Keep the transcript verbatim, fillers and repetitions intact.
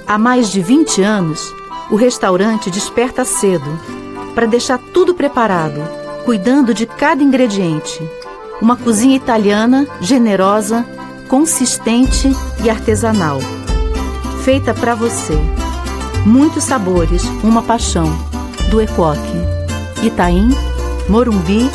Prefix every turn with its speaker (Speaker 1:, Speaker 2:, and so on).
Speaker 1: Há mais de vinte anos, o restaurante desperta cedo para deixar tudo preparado, cuidando de cada ingrediente. Uma cozinha italiana, generosa, consistente e artesanal. Feita para você. Muitos sabores, uma paixão. Do Equoc. Itaim, Morumbi